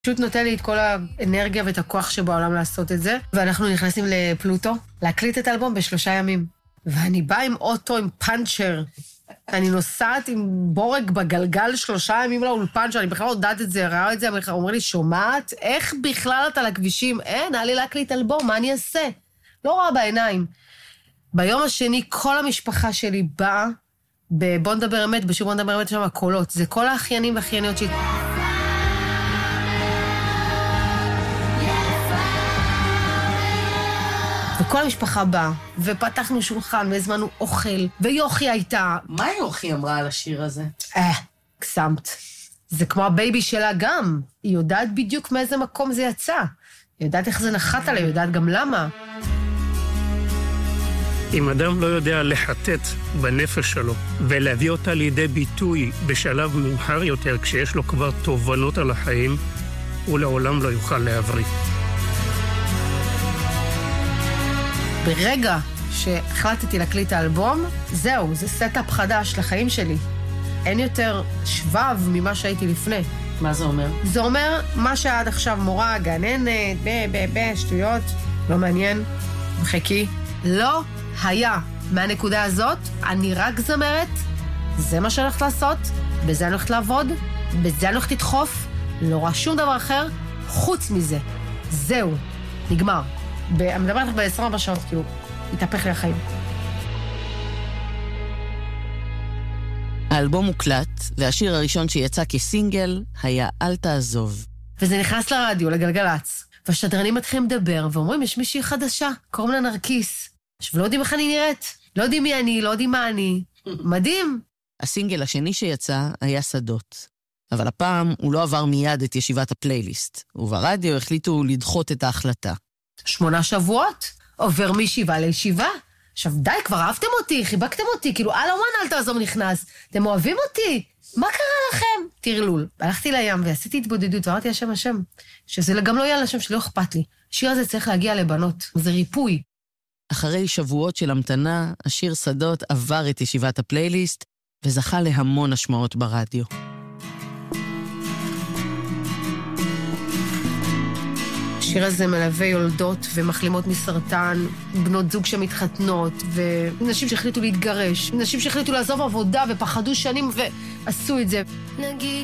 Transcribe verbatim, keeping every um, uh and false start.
פשוט נותן לי את כל האנרגיה ואת הכוח שבעולם לעשות את זה, ואנחנו נכנסים לפלוטו, להקליט את האלבום בשלושה ימים. ואני באה עם אוטו, עם פאנצ'ר. אני נוסעת עם בורג בגלגל שלושה ימים לאולפן, שאני בכלל יודעת את זה, ראה את זה, הוא אומר לי, שומעת? איך בכלל אתה לכבישים? אין, היה לי להקליט אלבום, מה אני אעשה? לא רואה בעיניים. ביום השני, כל המשפחה שלי באה, בוא נדבר אמת, בשביל בוא נדבר אמת שם הקולות. זה כל האחיינים והאחייניות שלי. וכל המשפחה באה, ופתחנו שולחן, והזמנו אוכל, ויוכי הייתה. מה יוכי אמרה על השיר הזה? אה, קסמת. זה כמו הבייבי שלה גם. היא יודעת בדיוק מאיזה מקום זה יצא. היא יודעת איך זה נחת עליה, היא יודעת גם למה. אם אדם לא יודע לחטט בנפש שלו, ולהביא אותה לידי ביטוי בשלב מאוחר יותר, כשיש לו כבר תובנות על החיים, הוא לעולם לא יוכל להבריא. ברגע שהחלטתי להקליט את האלבום, זהו, זה סטאפ חדש לחיים שלי. אין יותר שבב ממה שהייתי לפני. מה זה אומר? זה אומר מה שעד עכשיו מורה, גננת, ב, ב, ב, שטויות, לא מעניין, מחכי. לא היה. מהנקודה הזאת, אני רק זמרת, זה מה שאני הולכת לעשות, בזה אני הולכת לעבוד, בזה אני הולכת לדחוף, לא רואה שום דבר אחר, חוץ מזה. זהו, נגמר. אני מדברת לך ב-עשרים וארבע שעות, כאילו, התהפך לי החיים. האלבום מוקלט, והשיר הראשון שיצא כסינגל היה "אל תעזוב". וזה נכנס לרדיו, לגלגלץ, והשדרנים מתחילים לדבר, ואומרים, יש מישהי חדשה, קוראים לה נרקיס. עכשיו, לא יודעים איך אני נראית, לא יודעים מי אני, לא יודעים מה אני. מדהים. הסינגל השני שיצא היה שדות. אבל הפעם הוא לא עבר מיד את ישיבת הפלייליסט, וברדיו החליטו לדחות את ההחלטה. שמונה שבועות, עובר מישיבה לישיבה. עכשיו די, כבר אהבתם אותי, חיבקתם אותי, כאילו, אללה וואן, אל תעזוב נכנס. אתם אוהבים אותי, מה קרה לכם? תרלול. הלכתי לים ועשיתי התבודדות, ואמרתי השם השם, שזה גם לא יהיה על השם שלא אכפת לי. השיר הזה צריך להגיע לבנות, זה ריפוי. אחרי שבועות של המתנה, השיר שדות עבר את ישיבת הפלייליסט, וזכה להמון השמעות ברדיו. השיר הזה מלווה יולדות ומחלימות מסרטן, בנות זוג שמתחתנות, ונשים שהחליטו להתגרש, נשים שהחליטו לעזוב עבודה ופחדו שנים ועשו את זה. נגיד